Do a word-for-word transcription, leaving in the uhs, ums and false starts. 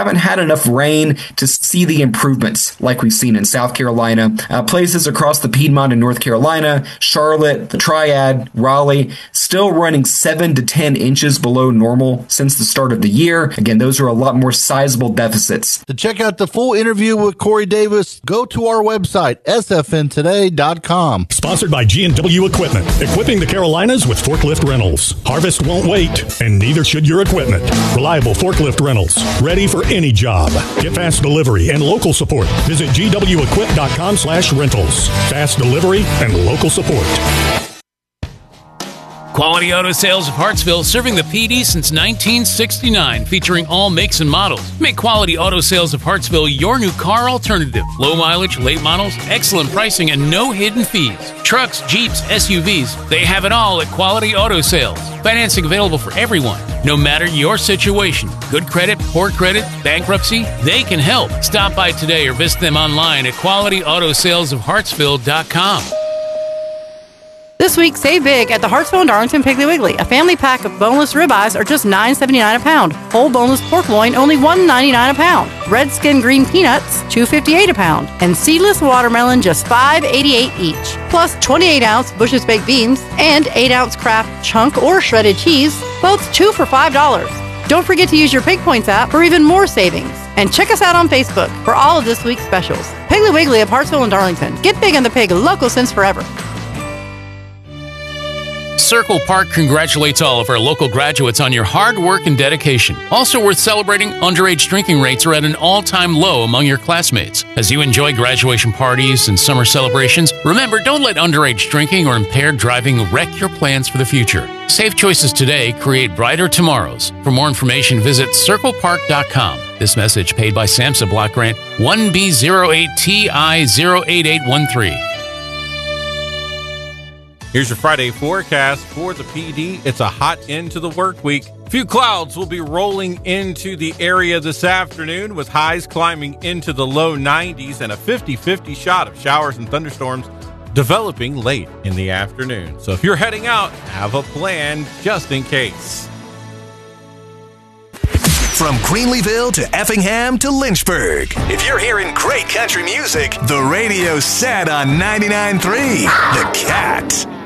haven't had enough rain to see the improvements like we've seen in South Carolina. Uh, places across the Piedmont in North Carolina, Charlotte, the Triad, Raleigh, still running seven to ten inches below normal since the start of the year. Again, those are a lot more sizable deficits. To check out the full interview with Corey Davis, go to our website, s f n today dot com. Sponsored by G and W Equipment, equipping the Carolinas with forklift rentals. Harvest won't wait, and neither should your equipment. Reliable forklift rentals, ready for any job. Get fast delivery and local support. Visit g w equip dot com slash rentals. Fast delivery and local support. Quality Auto Sales of Hartsville, serving the P D since nineteen sixty-nine, featuring all makes and models. Make Quality Auto Sales of Hartsville your new car alternative. Low mileage, late models, excellent pricing, and no hidden fees. Trucks, Jeeps, S U Vs, they have it all at Quality Auto Sales. Financing available for everyone, no matter your situation. Good credit, poor credit, bankruptcy, they can help. Stop by today or visit them online at quality auto sales of hartsville dot com. This week, save big at the Hartsville and Darlington Piggly Wiggly. A family pack of boneless ribeyes are just nine seventy-nine a pound. Whole boneless pork loin, only one ninety-nine a pound. Red skin green peanuts, two fifty-eight a pound. And seedless watermelon, just five eighty-eight each. Plus twenty-eight ounce Bush's baked beans and eight ounce Kraft chunk or shredded cheese, both two for five dollars. Don't forget to use your Pig Points app for even more savings. And check us out on Facebook for all of this week's specials. Piggly Wiggly of Hartsville and Darlington. Get big on the pig, local since forever. Circle Park congratulates all of our local graduates on your hard work and dedication. Also worth celebrating, underage drinking rates are at an all-time low among your classmates. As you enjoy graduation parties and summer celebrations, remember, don't let underage drinking or impaired driving wreck your plans for the future. Safe choices today create brighter tomorrows. For more information, visit circle park dot com. This message paid by SAMHSA Block Grant one B zero eight T I zero eight eight one three. Here's your Friday forecast for the P D. It's a hot end to the work week. Few clouds will be rolling into the area this afternoon, with highs climbing into the low nineties and a fifty-fifty shot of showers and thunderstorms developing late in the afternoon. So if you're heading out, have a plan just in case. From Greenleeville to Effingham to Lynchburg, if you're hearing great country music, the radio's set on ninety-nine point three The Cat.